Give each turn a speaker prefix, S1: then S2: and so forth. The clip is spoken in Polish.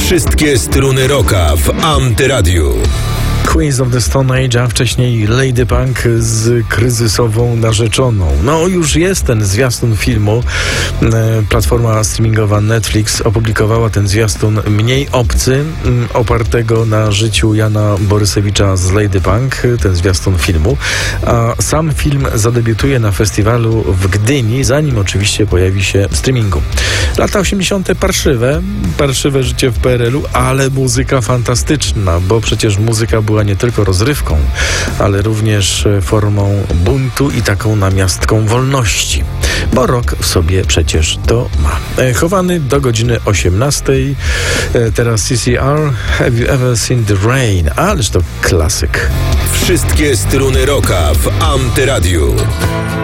S1: Wszystkie struny rocka w Antyradiu.
S2: Queens of the Stone Age, a wcześniej Lady Punk z kryzysową narzeczoną. No już jest ten zwiastun filmu. Platforma streamingowa Netflix opublikowała ten zwiastun mniej obcy, opartego na życiu Jana Borysewicza z Lady Punk, ten zwiastun filmu. A sam film zadebiutuje na festiwalu w Gdyni, zanim oczywiście pojawi się w streamingu. Lata 80. parszywe życie w PRL-u, ale muzyka fantastyczna, bo przecież muzyka była nie tylko rozrywką, ale również formą buntu i taką namiastką wolności. Bo rock w sobie przecież to ma. Chowany do godziny 18. Teraz CCR, Have You Ever Seen the Rain? Ależ to klasyk.
S1: Wszystkie struny rocka w Antyradiu.